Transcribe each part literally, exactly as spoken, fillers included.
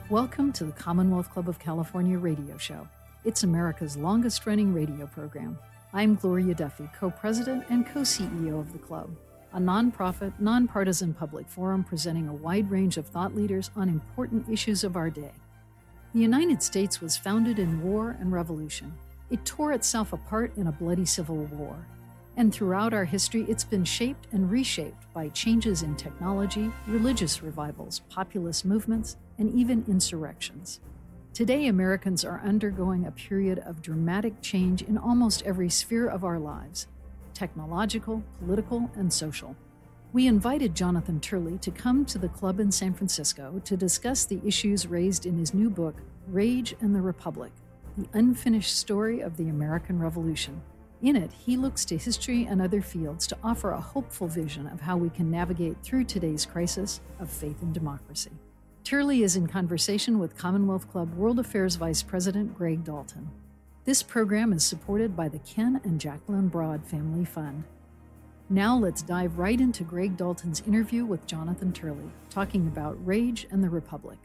Welcome to the Commonwealth Club of California radio show. It's America's longest-running radio program. I'm Gloria Duffy, co-president and co-C E O of the club, a nonprofit, nonpartisan public forum presenting a wide range of thought leaders on important issues of our day. The United States was founded in war and revolution. It tore itself apart in a bloody civil war. And throughout our history, it's been shaped and reshaped by changes in technology, religious revivals, populist movements, and even insurrections. Today, Americans are undergoing a period of dramatic change in almost every sphere of our lives: technological, political, and social. We invited Jonathan Turley to come to the club in San Francisco to discuss the issues raised in his new book, Rage and the Republic: The Unfinished Story of the American Revolution. In it, he looks to history and other fields to offer a hopeful vision of how we can navigate through today's crisis of faith and democracy. Turley is in conversation with Commonwealth Club World Affairs Vice President Greg Dalton. This program is supported by the Ken and Jacqueline Broad Family Fund. Now let's dive right into Greg Dalton's interview with Jonathan Turley, talking about Rage and the Republic.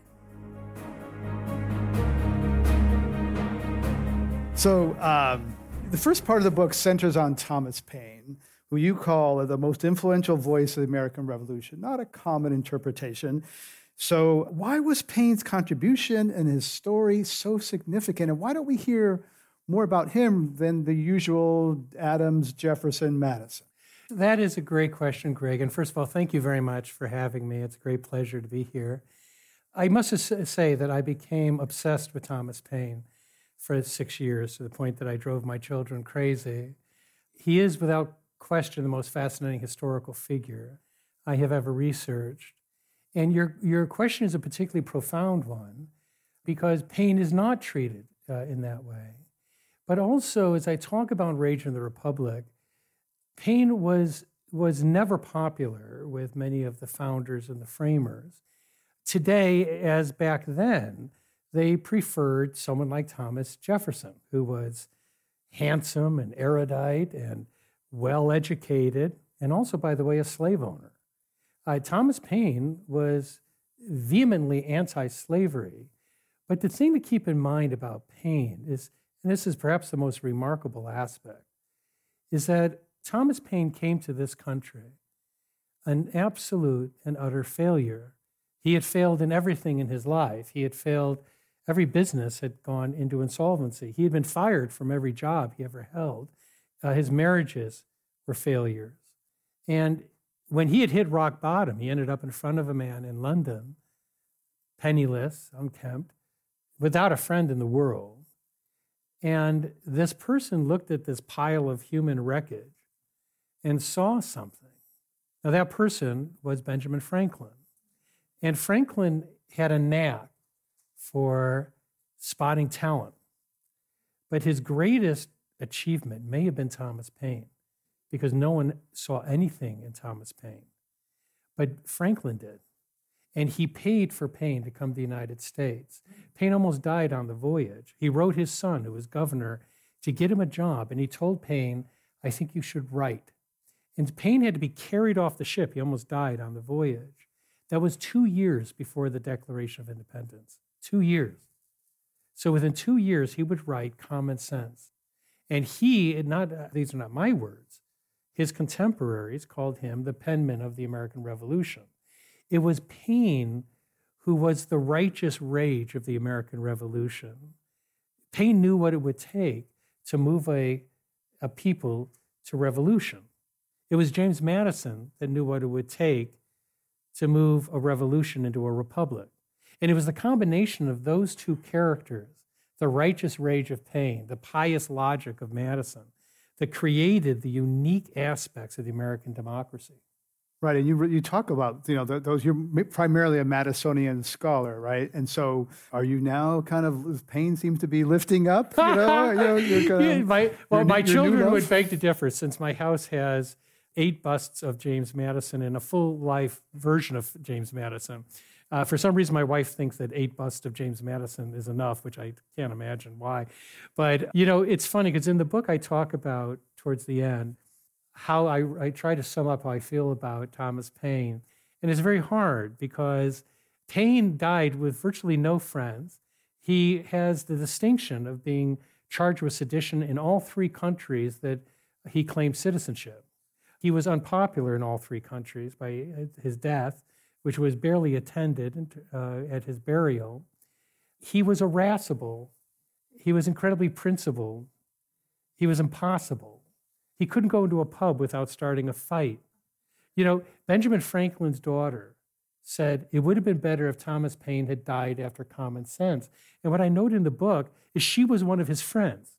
So, um, the first part of the book centers on Thomas Paine, who you call the most influential voice of the American Revolution, not a common interpretation. So why was Paine's contribution and his story so significant? And why don't we hear more about him than the usual Adams, Jefferson, Madison? That is a great question, Greg. And first of all, thank you very much for having me. It's a great pleasure to be here. I must say that I became obsessed with Thomas Paine for six years, to the point that I drove my children crazy. He is, without question, the most fascinating historical figure I have ever researched. And your, your question is a particularly profound one, because Paine is not treated uh, in that way. But also, as I talk about Rage and the Republic, Paine was, was never popular with many of the founders and the framers. Today, as back then, they preferred someone like Thomas Jefferson, who was handsome and erudite and well-educated, and also, by the way, a slave owner. Uh, Thomas Paine was vehemently anti-slavery, but the thing to keep in mind about Paine is, and this is perhaps the most remarkable aspect, is that Thomas Paine came to this country an absolute and utter failure. He had failed in everything in his life. He had failed. Every business had gone into insolvency. He had been fired from every job he ever held. Uh, his marriages were failures. And when he had hit rock bottom, he ended up in front of a man in London, penniless, unkempt, without a friend in the world. And this person looked at this pile of human wreckage and saw something. Now, that person was Benjamin Franklin. And Franklin had a knack for spotting talent. But his greatest achievement may have been Thomas Paine, because no one saw anything in Thomas Paine. But Franklin did. And he paid for Paine to come to the United States. Paine almost died on the voyage. He wrote his son, who was governor, to get him a job. And he told Paine, I think you should write. And Paine had to be carried off the ship. He almost died on the voyage. That was two years before the Declaration of Independence. Two years. So within two years, he would write Common Sense. And he, not uh, these are not my words, his contemporaries called him the penman of the American Revolution. It was Paine who was the righteous rage of the American Revolution. Paine knew what it would take to move a, a people to revolution. It was James Madison that knew what it would take to move a revolution into a republic. And it was the combination of those two characters, the righteous rage of Paine, the pious logic of Madison, that created the unique aspects of the American democracy. Right, and you you talk about, you know, those, you're primarily a Madisonian scholar, right? And so are you now kind of, Paine seems to be lifting up, you know? you know you're kind of, yeah, my, well, you're, my you're children would beg to differ, since my house has eight busts of James Madison and a full-life version of James Madison. Uh, for some reason, my wife thinks that eight busts of James Madison is enough, which I can't imagine why. But, you know, it's funny, because in the book I talk about, towards the end, how I, I try to sum up how I feel about Thomas Paine. And it's very hard, because Paine died with virtually no friends. He has the distinction of being charged with sedition in all three countries that he claimed citizenship. He was unpopular in all three countries by his death, which was barely attended uh, at his burial. He was irascible. He was incredibly principled. He was impossible. He couldn't go into a pub without starting a fight. You know, Benjamin Franklin's daughter said it would have been better if Thomas Paine had died after Common Sense. And what I note in the book is she was one of his friends.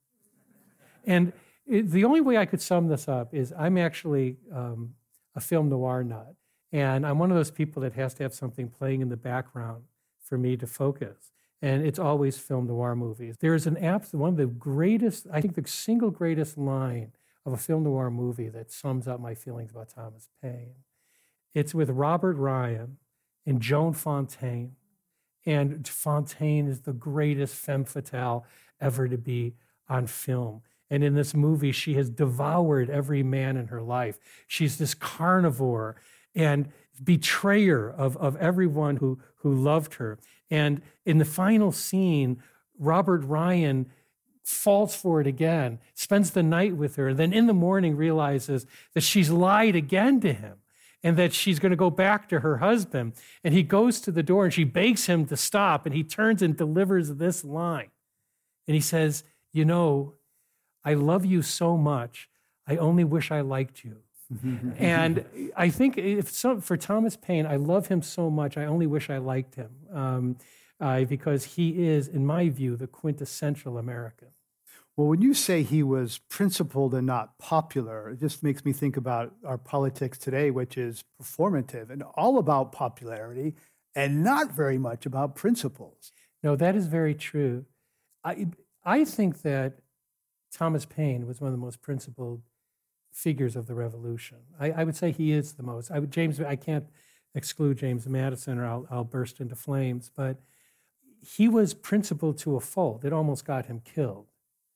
And it, the only way I could sum this up is I'm actually um, a film noir nut. And I'm one of those people that has to have something playing in the background for me to focus. And it's always film noir movies. There's an app, one of the greatest, I think the single greatest line of a film noir movie that sums up my feelings about Thomas Paine. It's with Robert Ryan and Joan Fontaine. And Fontaine is the greatest femme fatale ever to be on film. And in this movie, she has devoured every man in her life. She's this carnivore and betrayer of, of everyone who, who loved her. And in the final scene, Robert Ryan falls for it again, spends the night with her, and then in the morning realizes that she's lied again to him and that she's going to go back to her husband. And he goes to the door and she begs him to stop, and he turns and delivers this line. And he says, you know, I love you so much, I only wish I liked you. And I think if so, for Thomas Paine, I love him so much, I only wish I liked him, um, uh, because he is, in my view, the quintessential American. Well, when you say he was principled and not popular, it just makes me think about our politics today, which is performative and all about popularity and not very much about principles. No, that is very true. I, I think that Thomas Paine was one of the most principled figures of the Revolution. I, I would say he is the most. I would, James, I can't exclude James Madison or I'll, I'll burst into flames, but he was principled to a fault. It almost got him killed.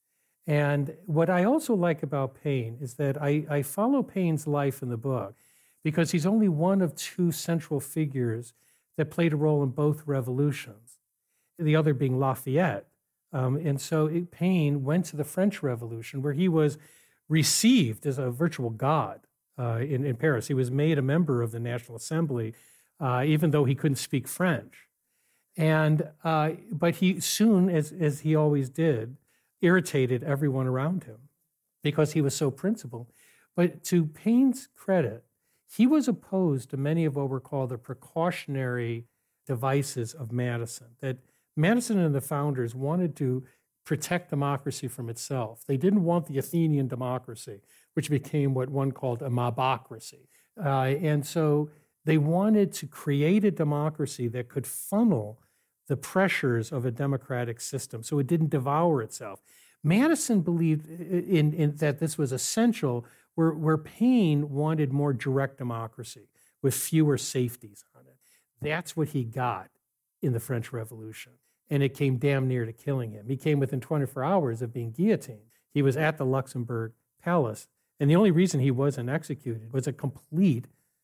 And what I also like about Paine is that I, I follow Paine's life in the book because he's only one of two central figures that played a role in both revolutions, the other being Lafayette. Um, and so it, Paine went to the French Revolution where he was received as a virtual god uh, in, in Paris. He was made a member of the National Assembly, uh, even though he couldn't speak French. And uh, but he soon, as, as he always did, irritated everyone around him because he was so principled. But to Paine's credit, he was opposed to many of what were called the precautionary devices of Madison, that Madison and the founders wanted to protect democracy from itself. They didn't want the Athenian democracy, which became what one called a mobocracy. Uh, and so they wanted to create a democracy that could funnel the pressures of a democratic system so it didn't devour itself. Madison believed in, in that this was essential, where, where Paine wanted more direct democracy with fewer safeties on it. That's what he got in the French Revolution. And it came damn near to killing him. He came within twenty-four hours of being guillotined. He was at the Luxembourg Palace. And the only reason he wasn't executed was a complete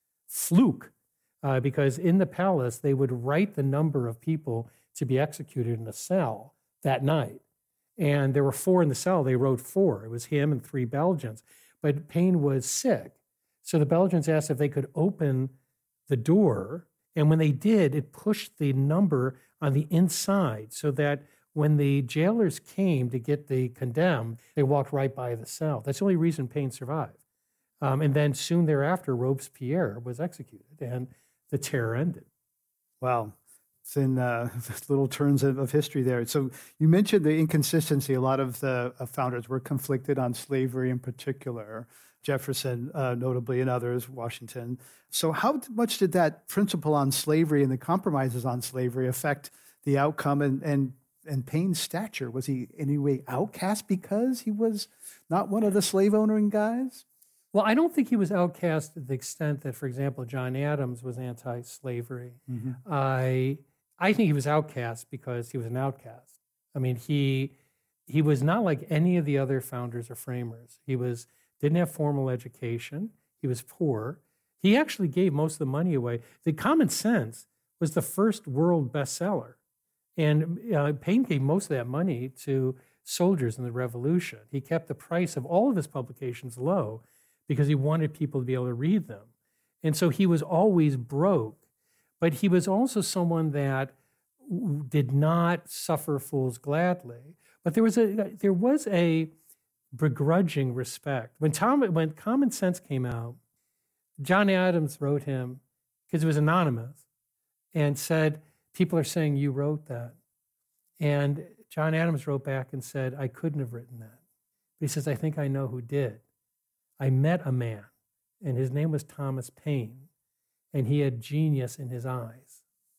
fluke, uh, because in the palace, they would write the number of people to be executed in a cell that night. And there were four in the cell. They wrote four. It was him and three Belgians. But Paine was sick. So the Belgians asked if they could open the door. And when they did, it pushed the number on the inside so that when the jailers came to get the condemned, they walked right by the cell. That's the only reason Paine survived. Um, and then soon thereafter, Robespierre was executed and the terror ended. Wow. It's in uh, little turns of, of history there. So you mentioned the inconsistency. A lot of the uh, founders were conflicted on slavery in particular. Jefferson, uh, notably, and others, Washington. So how much did that principle on slavery and the compromises on slavery affect the outcome and, and, and Paine's stature? Was he in any way outcast because he was not one of the slave-owning guys? Well, I don't think he was outcast to the extent that, for example, John Adams was anti-slavery. Mm-hmm. I, I think he was outcast because he was an outcast. I mean, he, he was not like any of the other founders or framers. He was... didn't have formal education. He was poor. He actually gave most of the money away. The Common Sense was the first world bestseller. And uh, Paine gave most of that money to soldiers in the Revolution. He kept the price of all of his publications low because he wanted people to be able to read them. And so he was always broke, but he was also someone that did not suffer fools gladly. But there was a there was a begrudging respect. When Tom when Common Sense came out, John Adams wrote him, because it was anonymous, and said, people are saying you wrote that. And John Adams wrote back and said, I couldn't have written that. But he says, I think I know who did. I met a man, and his name was Thomas Paine, and he had genius in his eyes.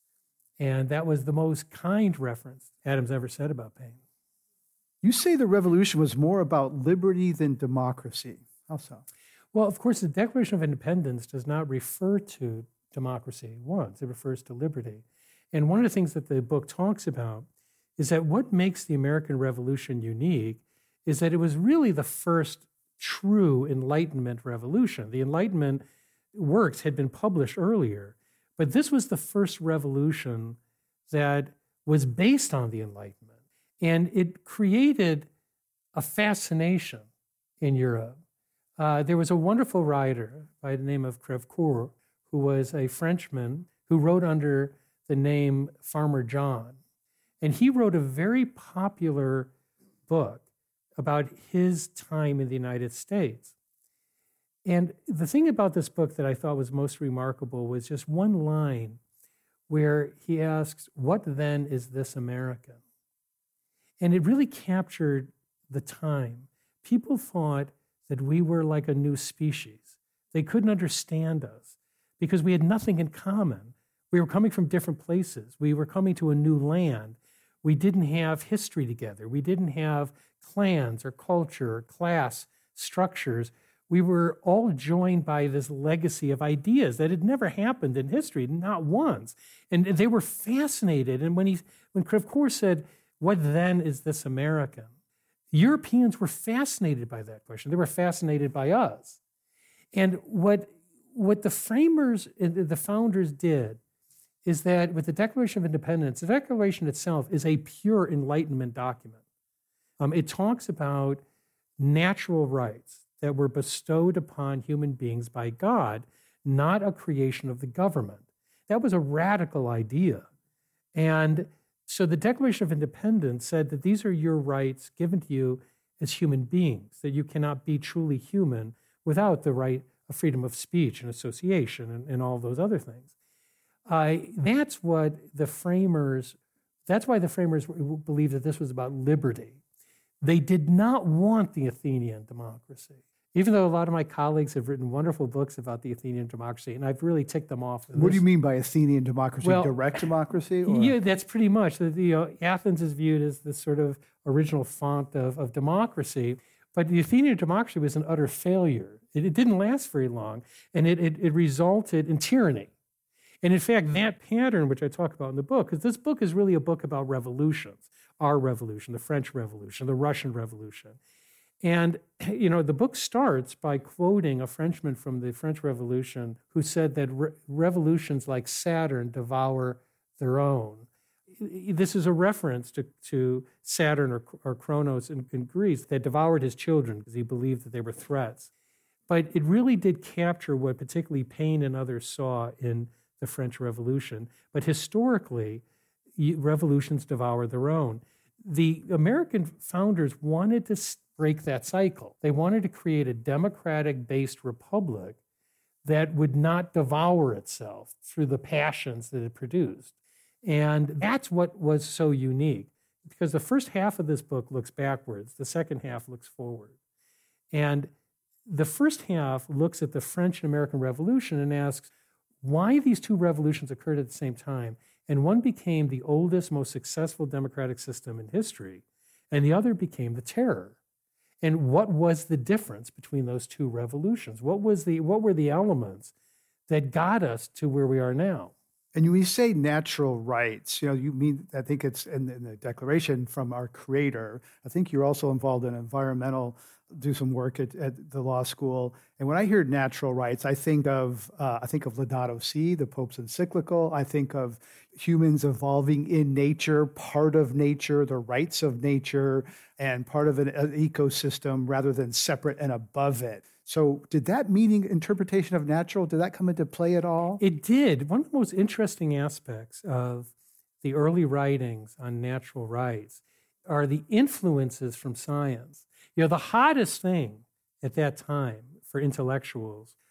And that was the most kind reference Adams ever said about Paine. You say the revolution was more about liberty than democracy. How so? Well, of course, the Declaration of Independence does not refer to democracy once. It refers to liberty. And one of the things that the book talks about is that what makes the American Revolution unique is that it was really the first true Enlightenment revolution. The Enlightenment works had been published earlier, but this was the first revolution that was based on the Enlightenment. And it created a fascination in Europe. Uh, there was a wonderful writer by the name of Crèvecoeur, who was a Frenchman who wrote under the name Farmer John. And he wrote a very popular book about his time in the United States. And the thing about this book that I thought was most remarkable was just one line where he asks, what then is this American? And it really captured the time. People thought that we were like a new species. They couldn't understand us because we had nothing in common. We were coming from different places. We were coming to a new land. We didn't have history together. We didn't have clans or culture or class structures. We were all joined by this legacy of ideas that had never happened in history, not once. And they were fascinated. And when he, when Crèvecoeur said, what then is this American? Europeans were fascinated by that question. They were fascinated by us. And what, what the framers, the founders did is that with the Declaration of Independence, the Declaration itself is a pure Enlightenment document. Um, it talks about natural rights that were bestowed upon human beings by God, not a creation of the government. That was a radical idea. And so the Declaration of Independence said that these are your rights given to you as human beings, that you cannot be truly human without the right of freedom of speech and association and, and all those other things. Uh, that's what the framers, that's why the framers believed that this was about liberty. They did not want the Athenian democracy. Even though a lot of my colleagues have written wonderful books about the Athenian democracy, and I've really ticked them off. What do you mean by Athenian democracy? Well, direct democracy? Or? Yeah, that's pretty much. The, the, uh, Athens is viewed as the sort of original font of, of democracy, but the Athenian democracy was an utter failure. It, it didn't last very long, and it, it, it resulted in tyranny. And in fact, that pattern, which I talk about in the book, because this book is really a book about revolutions, our revolution, the French Revolution, the Russian Revolution. And, you know, the book starts by quoting a Frenchman from the French Revolution who said that re- revolutions like Saturn devour their own. This is a reference to, to Saturn or, or Kronos in, in Greece that devoured his children because he believed that they were threats. But it really did capture what particularly Paine and others saw in the French Revolution. But historically, revolutions devour their own. The American founders wanted to break that cycle. They wanted to create a democratic-based republic that would not devour itself through the passions that it produced. And that's what was so unique, because the first half of this book looks backwards, the second half looks forward. And the first half looks at the French and American Revolution and asks why these two revolutions occurred at the same time. And one became the oldest, most successful democratic system in history, and the other became the terror. And what was the difference between those two revolutions? What was the what were the elements that got us to where we are now? And when you say natural rights, you know, you mean, I think it's in, in the Declaration from our Creator. I think you're also involved in environmental, do some work at, at the law school. And when I hear natural rights, I think of uh, I think of Laudato Si, the Pope's encyclical. I think of humans evolving in nature, part of nature, the rights of nature, and part of an, an ecosystem rather than separate and above it. So did that meaning interpretation of natural, did that come into play at all? It did. One of the most interesting aspects of the early writings on natural rights are the influences from science. You know, the hottest thing at that time for intellectuals